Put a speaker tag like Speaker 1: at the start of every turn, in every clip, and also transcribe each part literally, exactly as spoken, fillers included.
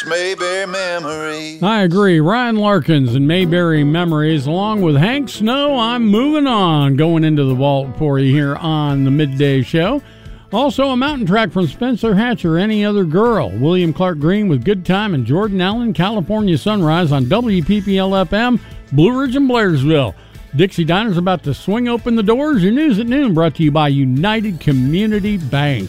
Speaker 1: Mayberry Memories.
Speaker 2: I agree. Ryan Larkins and Mayberry Memories, along with Hank Snow. I'm moving on, going into the vault for you here on the Midday Show. Also, a mountain track from Spencer Hatcher, Any Other Girl. William Clark Green with Good Time, and Jordan Allen, California Sunrise on W P P L F M, Blue Ridge and Blairsville. Dixie Diner's about to swing open the doors. Your news at noon brought to you by United Community Bank.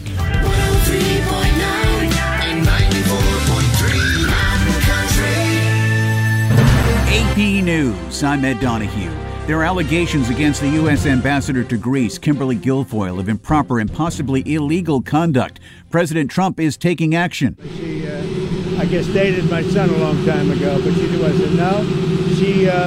Speaker 3: A P News, I'm Ed Donahue. There are allegations against the U S ambassador to Greece, Kimberly Guilfoyle, of improper and possibly illegal conduct. President Trump is taking action.
Speaker 4: She, uh, I guess, dated my son a long time ago, but she wasn't. No, she, uh,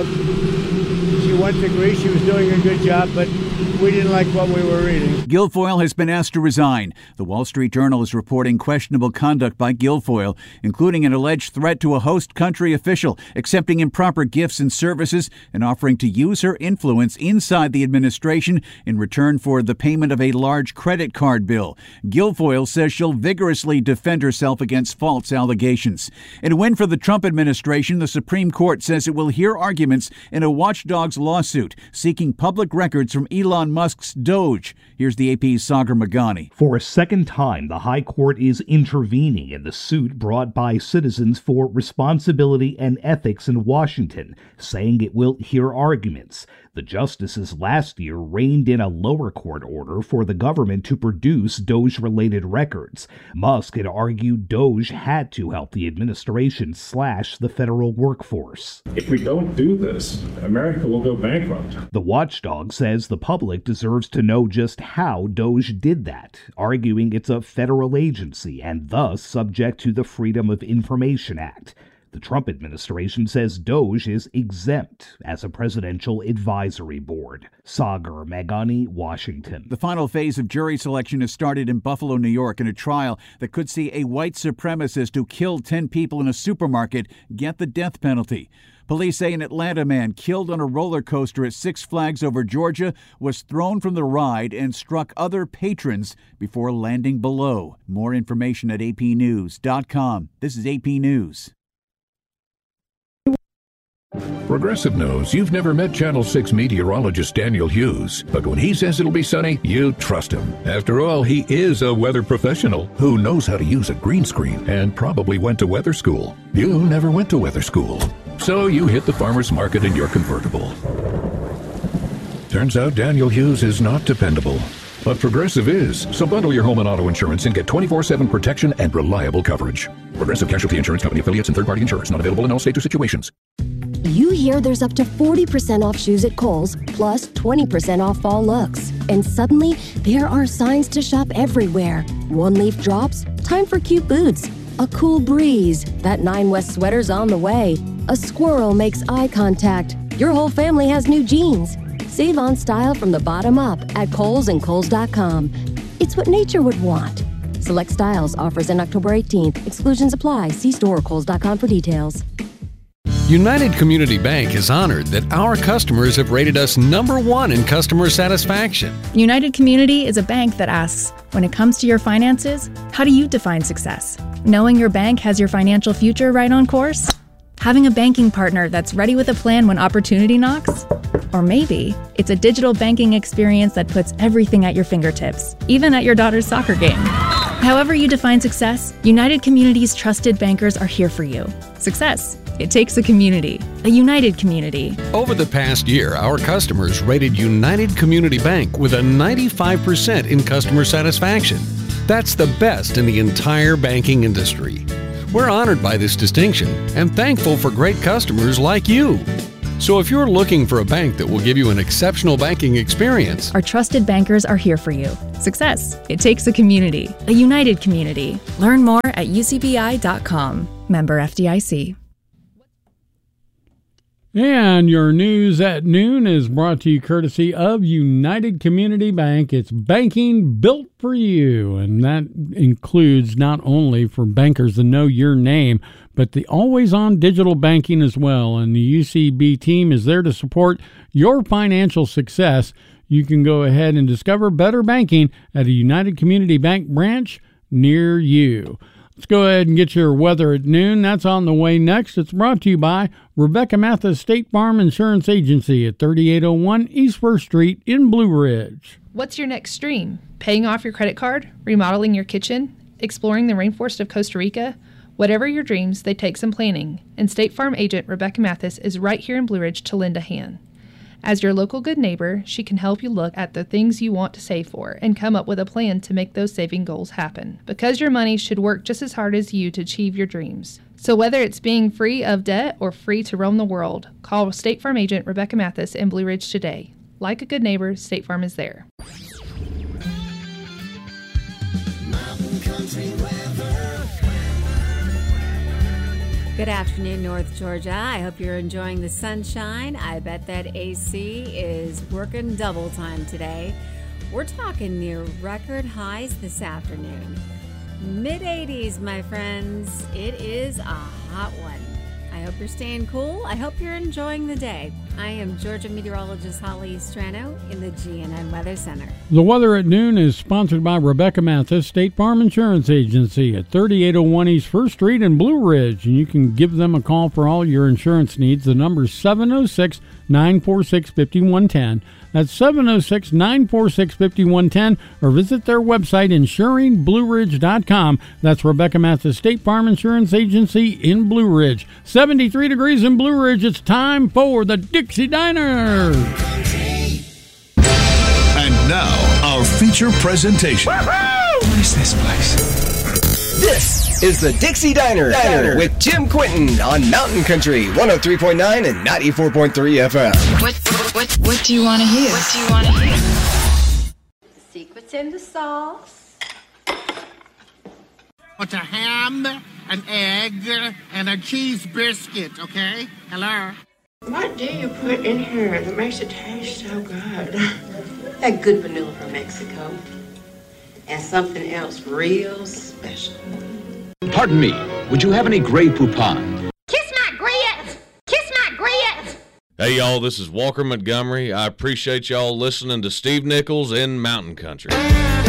Speaker 4: she went to Greece. She was doing a good job, but we didn't like what we were reading.
Speaker 3: Guilfoyle has been asked to resign. The Wall Street Journal is reporting questionable conduct by Guilfoyle, including an alleged threat to a host country official, accepting improper gifts and services, and offering to use her influence inside the administration in return for the payment of a large credit card bill. Guilfoyle says she'll vigorously defend herself against false allegations. In a win for the Trump administration, the Supreme Court says it will hear arguments in a watchdog's lawsuit seeking public records from Elon Musk's Doge. Here's the A P's Sagar Magani.
Speaker 5: For a second time, the High Court is intervening in the suit brought by citizens for responsibility and ethics in Washington, saying it will hear arguments. The justices last year reined in a lower court order for the government to produce Doge-related records. Musk had argued Doge had to help the administration slash the federal workforce.
Speaker 6: If we don't do this, America will go bankrupt.
Speaker 5: The watchdog says the public deserves to know just how Doge did that, arguing it's a federal agency and thus subject to the Freedom of Information Act. The Trump administration says Doge is exempt as a presidential advisory board. Sagar Magani, Washington.
Speaker 3: The final phase of jury selection has started in Buffalo, New York, in a trial that could see a white supremacist who killed ten people in a supermarket get the death penalty. Police say an Atlanta man killed on a roller coaster at Six Flags Over Georgia was thrown from the ride and struck other patrons before landing below. More information at A P news dot com. This is A P News.
Speaker 7: Progressive knows you've never met Channel six meteorologist Daniel Hughes, but when he says it'll be sunny, you trust him. After all, he is a weather professional who knows how to use a green screen and probably went to weather school. You never went to weather school, so you hit the farmer's market in your convertible. Turns out Daniel Hughes is not dependable, but Progressive is. So bundle your home and auto insurance and get twenty-four seven protection and reliable coverage. Progressive Casualty Insurance Company affiliates and third-party insurers. Not available in all states or situations.
Speaker 8: You hear there's up to forty percent off shoes at Kohl's, plus twenty percent off fall looks. And suddenly, there are signs to shop everywhere. One-leaf drops, time for cute boots. A cool breeze, that Nine West sweater's on the way. A squirrel makes eye contact. Your whole family has new jeans. Save on style from the bottom up at Kohl's and Kohl's dot com. It's what nature would want. Select styles, offers in October eighteenth. Exclusions apply. See store or Kohl's dot com for details.
Speaker 9: United Community Bank is honored that our customers have rated us number one in customer satisfaction.
Speaker 10: United Community is a bank that asks, when it comes to your finances, how do you define success? Knowing your bank has your financial future right on course? Having a banking partner that's ready with a plan when opportunity knocks? Or maybe it's a digital banking experience that puts everything at your fingertips, even at your daughter's soccer game. However you define success, United Community's trusted bankers are here for you. Success. It takes a community, a united community.
Speaker 9: Over the past year, our customers rated United Community Bank with a ninety-five percent in customer satisfaction. That's the best in the entire banking industry. We're honored by this distinction and thankful for great customers like you. So if you're looking for a bank that will give you an exceptional banking experience,
Speaker 10: our trusted bankers are here for you. Success. It takes a community, a united community. Learn more at U C B I dot com. Member F D I C.
Speaker 2: And your news at noon is brought to you courtesy of United Community Bank. It's banking built for you, and that includes not only for bankers to know your name, but the always-on digital banking as well. And the U C B team is there to support your financial success. You can go ahead and discover better banking at a United Community Bank branch near you. Let's go ahead and get your weather at noon. That's on the way next. It's brought to you by Rebecca Mathis State Farm Insurance Agency at thirty-eight oh one East First Street in Blue Ridge.
Speaker 11: What's your next dream? Paying off your credit card? Remodeling your kitchen? Exploring the rainforest of Costa Rica? Whatever your dreams, they take some planning. And State Farm agent Rebecca Mathis is right here in Blue Ridge to lend a hand. As your local good neighbor, she can help you look at the things you want to save for and come up with a plan to make those saving goals happen. Because your money should work just as hard as you to achieve your dreams. So whether it's being free of debt or free to roam the world, call State Farm agent Rebecca Mathis in Blue Ridge today. Like a good neighbor, State Farm is there.
Speaker 12: Mountain Country Weather. Good afternoon, North Georgia. I hope you're enjoying the sunshine. I bet that A C is working double time today. We're talking near record highs this afternoon. mid eighties, my friends. It is a hot one. I hope you're staying cool. I hope you're enjoying the day. I am Georgia meteorologist Holly Strano in the G N N Weather Center.
Speaker 2: The weather at noon is sponsored by Rebecca Mathis State Farm Insurance Agency at thirty-eight oh one East First Street in Blue Ridge. And you can give them a call for all your insurance needs. The number is seven oh six, nine four six, five one one zero. That's seven oh six, nine four six, five one one zero, or visit their website, insuring blue ridge dot com. That's Rebecca Mathis State Farm Insurance Agency in Blue Ridge. seventy-three degrees in Blue Ridge. It's time for the Dixie Diner.
Speaker 7: And now, our feature presentation.
Speaker 13: What is this place? This is the Dixie Diner, Diner with Jim Quinton on Mountain Country one oh three point nine and ninety-four point three F M.
Speaker 14: What what what do you want to hear? What do you want to hear?
Speaker 15: The secret's in the sauce.
Speaker 16: What's a ham, an egg, and a cheese biscuit, okay? Hello?
Speaker 15: What do you put in here that makes it taste so good? That good vanilla from Mexico. And something else real special.
Speaker 17: Pardon me, would you have any Grey Poupon?
Speaker 15: Kiss my grits! Kiss my grits!
Speaker 18: Hey y'all, this is Walker Montgomery. I appreciate y'all listening to Steve Nichols in Mountain Country.